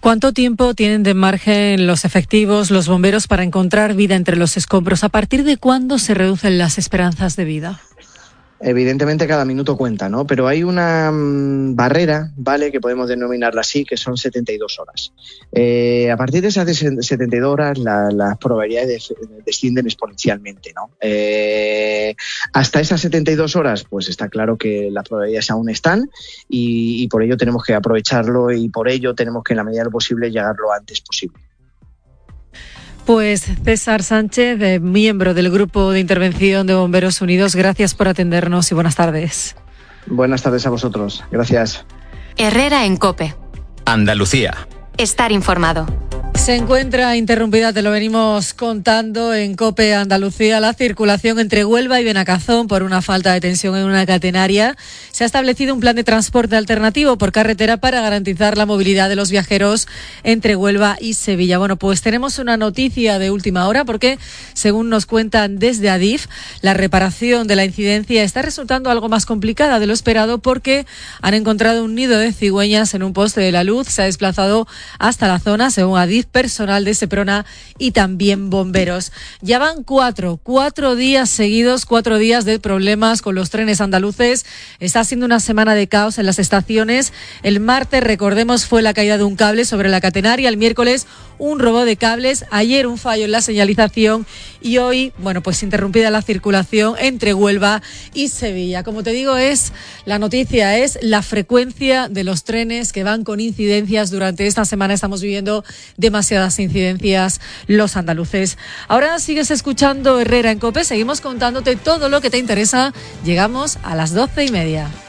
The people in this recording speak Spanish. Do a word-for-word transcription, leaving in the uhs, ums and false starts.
¿Cuánto tiempo tienen de margen los efectivos, los bomberos, para encontrar vida entre los escombros? ¿A partir de cuándo se reducen las esperanzas de vida? Evidentemente cada minuto cuenta, ¿no? Pero hay una mmm, barrera, ¿vale?, que podemos denominarla así, que son setenta y dos horas. Eh, a partir de esas setenta y dos horas la, las probabilidades descienden exponencialmente, ¿no? Eh, hasta esas setenta y dos horas, pues está claro que las probabilidades aún están y, y por ello tenemos que aprovecharlo y por ello tenemos que en la medida de lo posible llegar lo antes posible. Pues César Sánchez, eh, miembro del Grupo de Intervención de Bomberos Unidos, gracias por atendernos y buenas tardes. Buenas tardes a vosotros. Gracias. Herrera en COPE. Andalucía. Estar informado. Se encuentra interrumpida, te lo venimos contando, en COPE Andalucía, la circulación entre Huelva y Benacazón por una falta de tensión en una catenaria. Se ha establecido un plan de transporte alternativo por carretera para garantizar la movilidad de los viajeros entre Huelva y Sevilla. Bueno, pues tenemos una noticia de última hora porque, según nos cuentan desde Adif, la reparación de la incidencia está resultando algo más complicada de lo esperado porque han encontrado un nido de cigüeñas en un poste de la luz. Se ha desplazado hasta la zona, según Adif, personal de Seprona y también bomberos. Ya van cuatro, cuatro días seguidos, cuatro días de problemas con los trenes andaluces. Está siendo una semana de caos en las estaciones. El martes, recordemos, fue la caída de un cable sobre la catenaria. El miércoles, un robo de cables. Ayer, un fallo en la señalización. Y hoy, bueno, pues interrumpida la circulación entre Huelva y Sevilla. Como te digo, es la noticia es la frecuencia de los trenes que van con incidencias. Durante esta semana estamos viviendo demasiadas incidencias los andaluces. Ahora sigues escuchando Herrera en COPE. Seguimos contándote todo lo que te interesa. Llegamos a las doce y media.